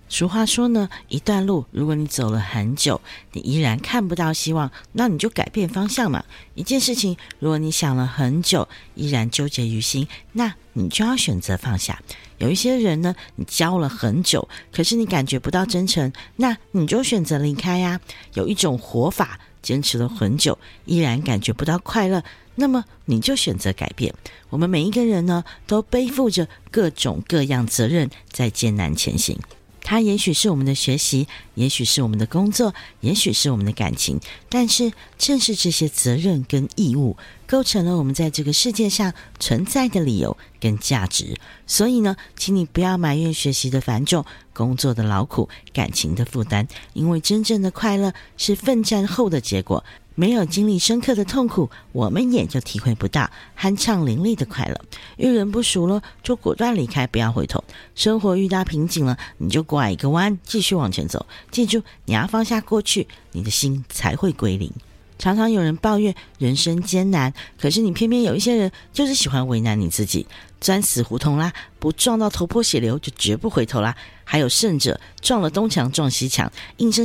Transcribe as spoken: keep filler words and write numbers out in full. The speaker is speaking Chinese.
俗话说呢，一段路如果你走了很久，你依然看不到希望，那你就改变方向嘛。一件事情如果你想了很久，依然纠结于心，那你就要选择放下。有一些人呢，你交了很久，可是你感觉不到真诚，那你就选择离开呀。有一种活法，坚持了很久，依然感觉不到快乐，那么你就选择改变。我们每一个人呢，都背负着各种各样责任，在艰难前行。它也许是我们的学习，也许是我们的工作，也许是我们的感情，但是正是这些责任跟义务，构成了我们在这个世界上存在的理由跟价值。所以呢，请你不要埋怨学习的繁重，工作的劳苦，感情的负担，因为真正的快乐是奋战后的结果。没有经历深刻的痛苦，我们也就体会不到酣畅淋漓的快乐。遇人不熟了，就果断离开，不要回头。生活遇到瓶颈了，你就拐一个弯，继续往前走。记住，你要放下过去，你的心才会归零。常常有人抱怨人生艰难，可是你偏偏有一些人就是喜欢为难你自己，钻死胡同啦，不撞到头破血流就绝不回头啦。还有甚者，撞了东墙撞西墙，硬生